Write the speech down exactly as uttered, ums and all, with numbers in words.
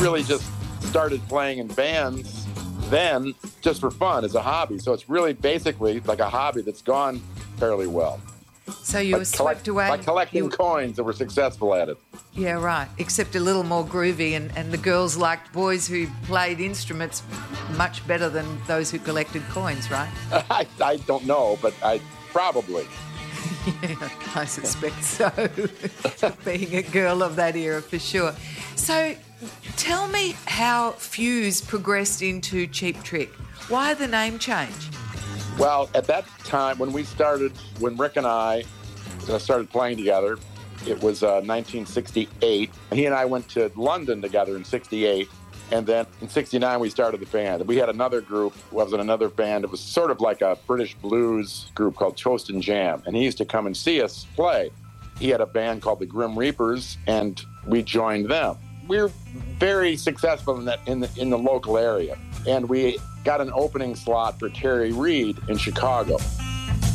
really just started playing in bands then just for fun as a hobby. So it's really basically like a hobby that's gone fairly well. So you by were swept collect, away. By collecting you, coins that were successful at it. Yeah, right. Except a little more groovy, and, and the girls liked boys who played instruments much better than those who collected coins, right? I, I don't know, but I probably. Yeah, I suspect so, being a girl of that era for sure. So tell me how Fuse progressed into Cheap Trick. Why the name change? Well, at that time when we started, when Rick and I started playing together, it was uh, nineteen sixty-eight. He and I went to London together in sixty-eight. And then in sixty-nine, we started the band. We had another group, was in another band. It was sort of like a British blues group called Toast and Jam. And he used to come and see us play. He had a band called the Grim Reapers, and we joined them. We were very successful in that in the, in the local area. And we got an opening slot for Terry Reid in Chicago.